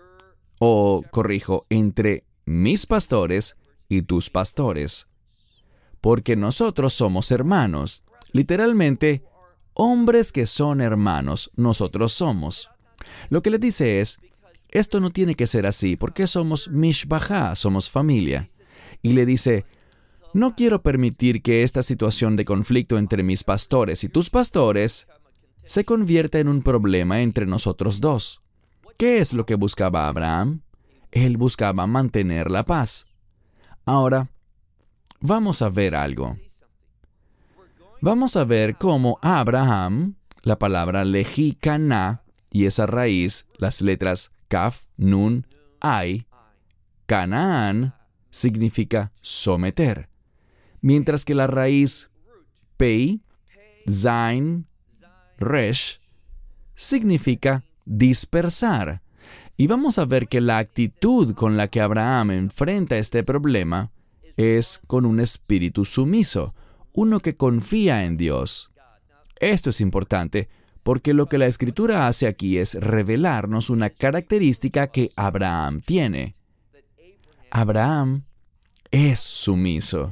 entre mis pastores y tus pastores, porque nosotros somos hermanos. Literalmente, hombres que son hermanos, nosotros somos. Lo que le dice es, esto no tiene que ser así, porque somos mishbajá, somos familia. Y le dice, no quiero permitir que esta situación de conflicto entre mis pastores y tus pastores se convierta en un problema entre nosotros 2. ¿Qué es lo que buscaba Abraham? Él buscaba mantener la paz. Ahora, vamos a ver algo. Vamos a ver cómo Abraham, la palabra lejí caná, y esa raíz, las letras Kaf, Nun, Ay, Canaán, significa someter. Mientras que la raíz Pei, Zain, Resh, significa dispersar. Y vamos a ver que la actitud con la que Abraham enfrenta este problema es con un espíritu sumiso, uno que confía en Dios. Esto es importante porque lo que la Escritura hace aquí es revelarnos una característica que Abraham tiene. Abraham es sumiso.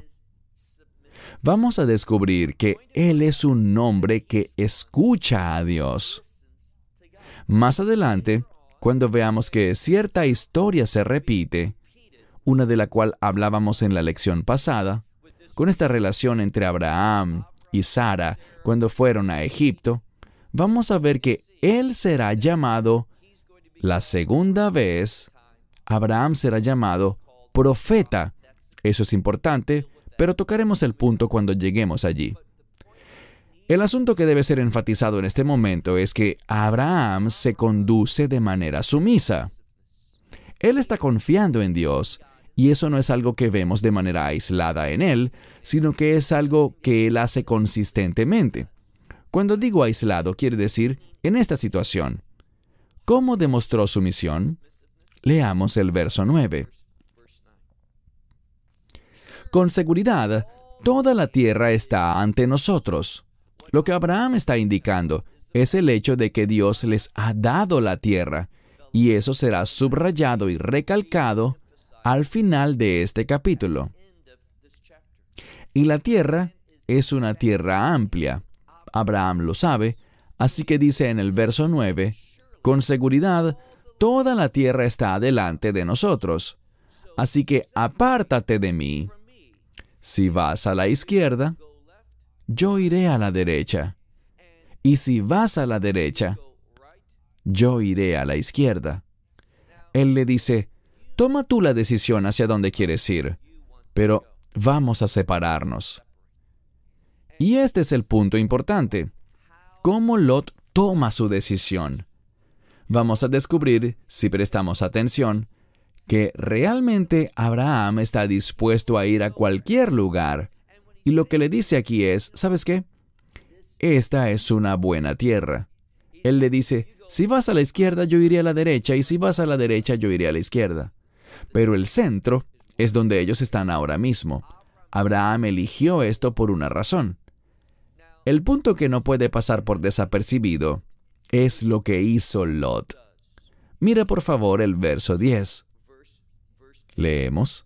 Vamos a descubrir que él es un hombre que escucha a Dios. Más adelante, cuando veamos que cierta historia se repite, una de la cual hablábamos en la lección pasada, con esta relación entre Abraham y Sara cuando fueron a Egipto, vamos a ver que él será llamado, la segunda vez, Abraham será llamado profeta. Eso es importante, pero tocaremos el punto cuando lleguemos allí. El asunto que debe ser enfatizado en este momento es que Abraham se conduce de manera sumisa. Él está confiando en Dios Y eso no es algo que vemos de manera aislada en Él, sino que es algo que Él hace consistentemente. Cuando digo aislado, quiere decir en esta situación. ¿Cómo demostró su misión? Leamos el verso 9. Con seguridad, toda la tierra está ante nosotros. Lo que Abraham está indicando es el hecho de que Dios les ha dado la tierra, y eso será subrayado y recalcado al final de este capítulo. Y la tierra es una tierra amplia. Abraham lo sabe, así que dice en el verso 9, con seguridad, toda la tierra está delante de nosotros. Así que apártate de mí. Si vas a la izquierda, yo iré a la derecha. Y si vas a la derecha, yo iré a la izquierda. Él le dice, toma tú la decisión hacia dónde quieres ir, pero vamos a separarnos. Y este es el punto importante. ¿Cómo Lot toma su decisión? Vamos a descubrir, si prestamos atención, que realmente Abraham está dispuesto a ir a cualquier lugar. Y lo que le dice aquí es, ¿sabes qué? Esta es una buena tierra. Él le dice, si vas a la izquierda, yo iré a la derecha, y si vas a la derecha, yo iré a la izquierda. Pero el centro es donde ellos están ahora mismo. Abraham eligió esto por una razón. El punto que no puede pasar por desapercibido es lo que hizo Lot. Mira por favor el verso 10. Leemos.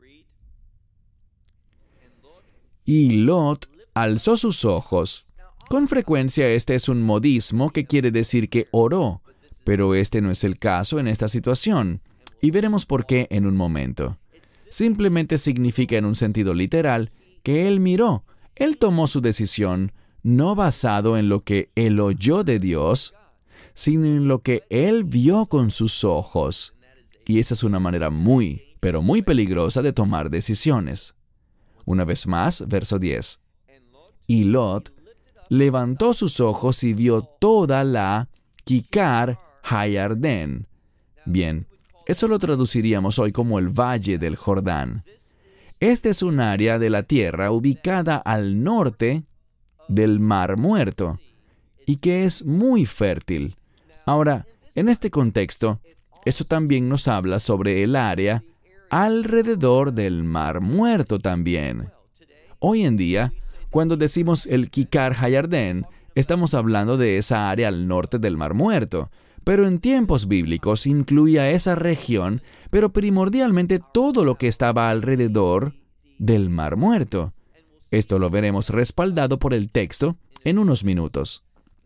Y Lot alzó sus ojos. Con frecuencia este es un modismo que quiere decir que oró, pero este no es el caso en esta situación, y veremos por qué en un momento. Simplemente significa en un sentido literal que él miró, él tomó su decisión, no basado en lo que él oyó de Dios, sino en lo que él vio con sus ojos. Y esa es una manera muy, pero muy peligrosa de tomar decisiones. Una vez más, verso 10. Y Lot levantó sus ojos y vio toda la Kikar Hayardén. Bien, eso lo traduciríamos hoy como el Valle del Jordán. Este es un área de la tierra ubicada al norte del Mar Muerto y que es muy fértil. Ahora, en este contexto, eso también nos habla sobre el área alrededor del Mar Muerto también. Hoy en día, cuando decimos el Kikar Hayardén, estamos hablando de esa área al norte del Mar Muerto, pero en tiempos bíblicos incluía esa región, pero primordialmente todo lo que estaba alrededor del Mar Muerto. Esto lo veremos respaldado por el texto en unos minutos.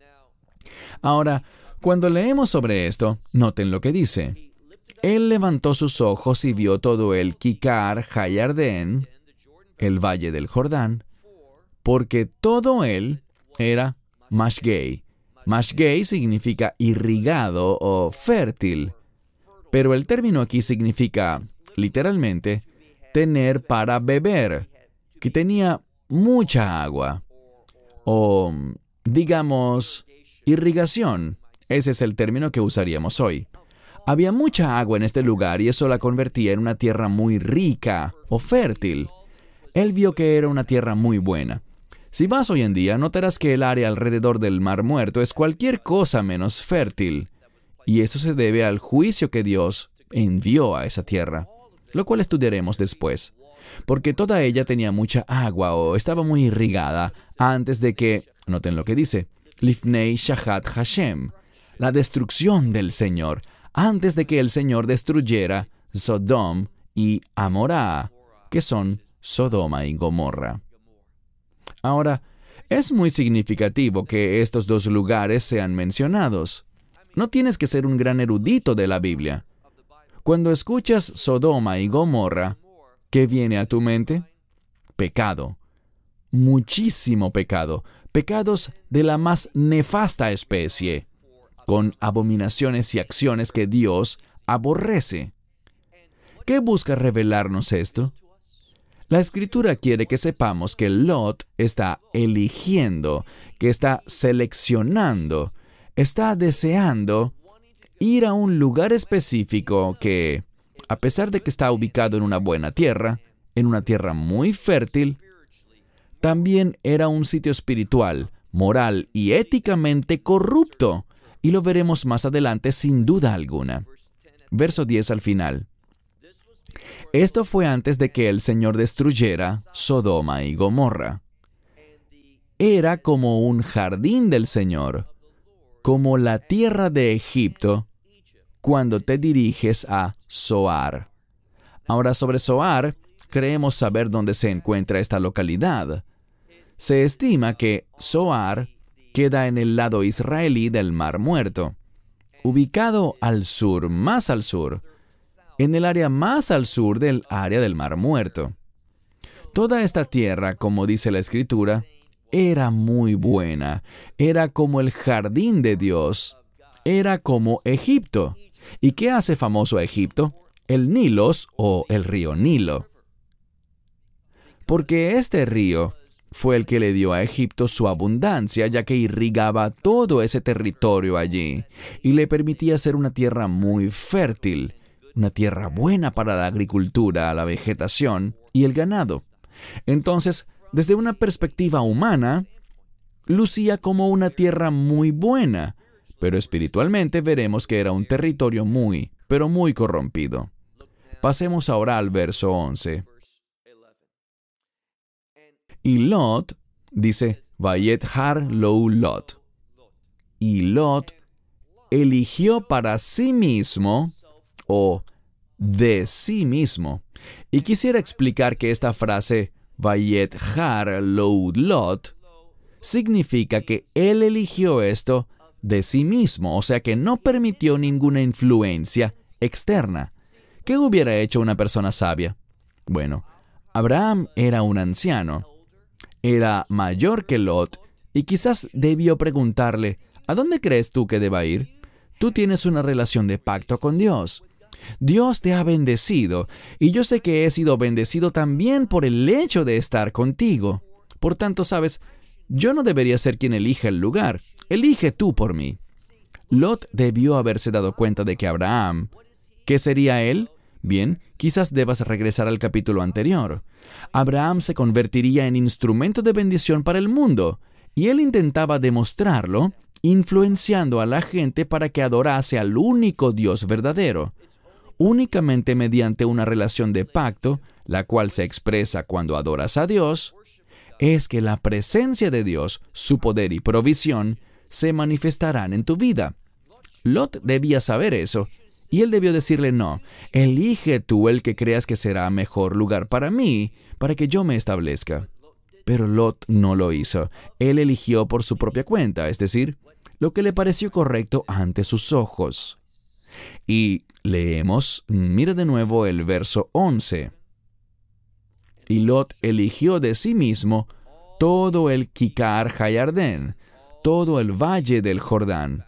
Ahora, cuando leemos sobre esto, noten lo que dice. Él levantó sus ojos y vio todo el Kikar Hayardén, el Valle del Jordán, porque todo él era Mashgei. Mashgei significa irrigado o fértil, pero el término aquí significa, literalmente, tener para beber, que tenía mucha agua, o, digamos, irrigación. Ese es el término que usaríamos hoy. Había mucha agua en este lugar y eso la convertía en una tierra muy rica o fértil. Él vio que era una tierra muy buena. Si vas hoy en día, notarás que el área alrededor del Mar Muerto es cualquier cosa menos fértil. Y eso se debe al juicio que Dios envió a esa tierra, lo cual estudiaremos después. Porque toda ella tenía mucha agua o estaba muy irrigada antes de que, noten lo que dice, Lifnei Shahat Hashem, la destrucción del Señor, antes de que el Señor destruyera Sodom y Amorá, que son Sodoma y Gomorra. Ahora, es muy significativo que estos dos lugares sean mencionados. No tienes que ser un gran erudito de la Biblia. Cuando escuchas Sodoma y Gomorra, ¿qué viene a tu mente? Pecado. Muchísimo pecado. Pecados de la más nefasta especie, con abominaciones y acciones que Dios aborrece. ¿Qué busca revelarnos esto? La Escritura quiere que sepamos que Lot está eligiendo, que está seleccionando, está deseando ir a un lugar específico que, a pesar de que está ubicado en una buena tierra, en una tierra muy fértil, también era un sitio espiritual, moral y éticamente corrupto, y lo veremos más adelante sin duda alguna. Verso 10 al final. Esto fue antes de que el Señor destruyera Sodoma y Gomorra. Era como un jardín del Señor, como la tierra de Egipto, cuando te diriges a Zoar. Ahora, sobre Zoar, creemos saber dónde se encuentra esta localidad. Se estima que Zoar queda en el lado israelí del Mar Muerto, ubicado al sur, más al sur, en el área más al sur del área del Mar Muerto. Toda esta tierra, como dice la Escritura, era muy buena, era como el jardín de Dios, era como Egipto. ¿Y qué hace famoso a Egipto? El Nilos o el río Nilo. Porque este río fue el que le dio a Egipto su abundancia, ya que irrigaba todo ese territorio allí y le permitía ser una tierra muy fértil, una tierra buena para la agricultura, la vegetación y el ganado. Entonces, desde una perspectiva humana, lucía como una tierra muy buena, pero espiritualmente veremos que era un territorio muy, pero muy corrompido. Pasemos ahora al verso 11. Y Lot, dice, Vayet har lou Lot. Y Lot eligió para sí mismo, o de sí mismo. Y quisiera explicar que esta frase, Vayet har lou Lot, significa que él eligió esto de sí mismo, o sea que no permitió ninguna influencia externa. ¿Qué hubiera hecho una persona sabia? Bueno, Abraham era un anciano, era mayor que Lot, y quizás debió preguntarle, ¿a dónde crees tú que deba ir? Tú tienes una relación de pacto con Dios. Dios te ha bendecido, y yo sé que he sido bendecido también por el hecho de estar contigo. Por tanto, ¿sabes? Yo no debería ser quien elija el lugar. Elige tú por mí. Lot debió haberse dado cuenta de que Abraham, ¿qué sería él? Bien, quizás debas regresar al capítulo anterior. Abraham se convertiría en instrumento de bendición para el mundo, y él intentaba demostrarlo, influenciando a la gente para que adorase al único Dios verdadero, únicamente mediante una relación de pacto, la cual se expresa cuando adoras a Dios, es que la presencia de Dios, su poder y provisión, se manifestarán en tu vida. Lot debía saber eso, y él debió decirle no, elige tú el que creas que será mejor lugar para mí, para que yo me establezca. Pero Lot no lo hizo. Él eligió por su propia cuenta, es decir, lo que le pareció correcto ante sus ojos. Y leemos, mira de nuevo el verso 11. Y Lot eligió de sí mismo todo el Kikar Hayardén, todo el valle del Jordán.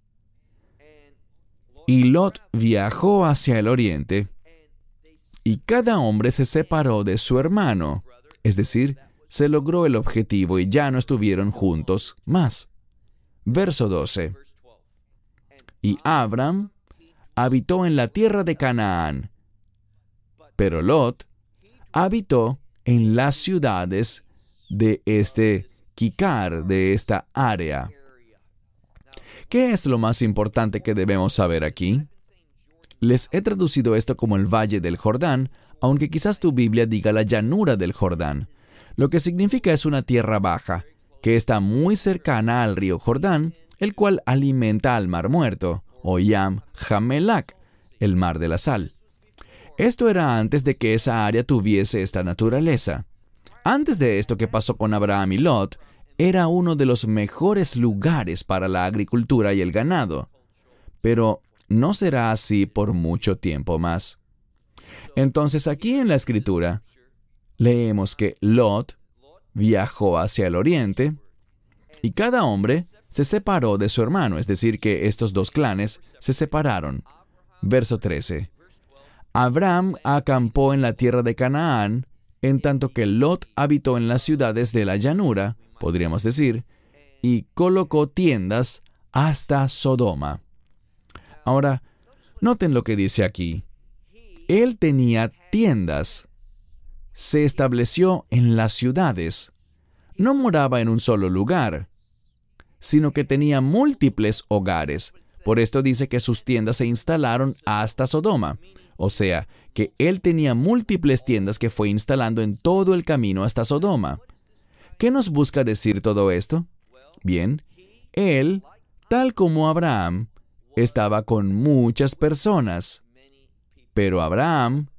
Y Lot viajó hacia el oriente, y cada hombre se separó de su hermano, es decir, se logró el objetivo y ya no estuvieron juntos más. Verso 12. Y Abram habitó en la tierra de Canaán, pero Lot habitó en las ciudades de este Kikar, de esta área. ¿Qué es lo más importante que debemos saber aquí? Les he traducido esto como el Valle del Jordán, aunque quizás tu Biblia diga la llanura del Jordán. Lo que significa es una tierra baja, que está muy cercana al río Jordán, el cual alimenta al Mar Muerto, o Yam Hamelak, el Mar de la Sal. Esto era antes de que esa área tuviese esta naturaleza. Antes de esto que pasó con Abraham y Lot, era uno de los mejores lugares para la agricultura y el ganado. Pero no será así por mucho tiempo más. Entonces aquí en la Escritura, leemos que Lot viajó hacia el oriente y cada hombre se separó de su hermano, es decir, que estos dos clanes se separaron. Verso 13. Abraham acampó en la tierra de Canaán, en tanto que Lot habitó en las ciudades de la llanura, podríamos decir, y colocó tiendas hasta Sodoma. Ahora, noten lo que dice aquí. Él tenía tiendas. Se estableció en las ciudades. No moraba en un solo lugar, sino que tenía múltiples hogares. Por esto dice que sus tiendas se instalaron hasta Sodoma. O sea, que él tenía múltiples tiendas que fue instalando en todo el camino hasta Sodoma. ¿Qué nos busca decir todo esto? Bien, él, tal como Abraham, estaba con muchas personas. Pero Abraham